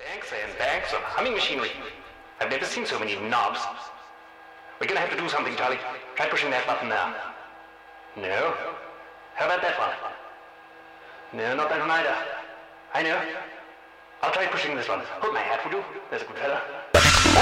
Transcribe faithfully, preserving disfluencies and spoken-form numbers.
Banks and banks of humming machinery. I've never seen so many knobs. We're gonna have to do something, Charlie. Try pushing that button now. No. How about that one? No, not that one either. I know. I'll try pushing this one. Hold my hat, would you? There's a good fella.